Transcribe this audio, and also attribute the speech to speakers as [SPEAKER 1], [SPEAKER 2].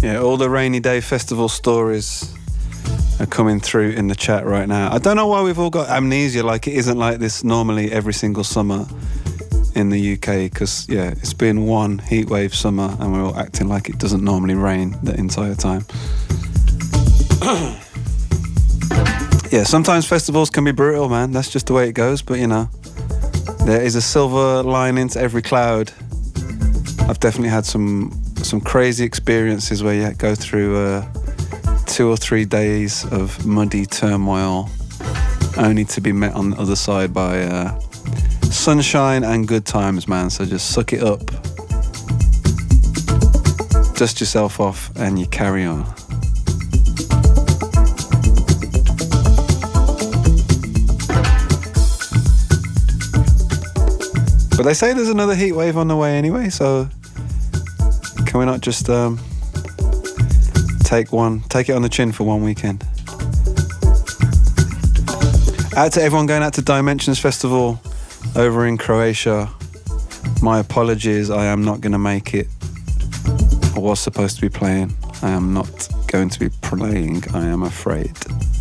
[SPEAKER 1] Yeah, all the rainy day festival stories are coming through in the chat right now. I don't know why we've all got amnesia, like it isn't like this normally every single summer in the UK, because yeah, it's been one heatwave summer and we're all acting like it doesn't normally rain the entire time. Yeah, sometimes festivals can be brutal, man. That's just the way it goes, but you know, there is a silver lining to every cloud. I've definitely had some crazy experiences where you go through 2 or 3 days of muddy turmoil only to be met on the other side by sunshine and good times, man. So just suck it up, dust yourself off and you carry on. But they say there's another heat wave on the way anyway, so can we not just take it on the chin for one weekend? Out to everyone going out to Dimensions Festival over in Croatia. My apologies, I am not going to make it. I was supposed to be playing. I am not going to be playing, I am afraid.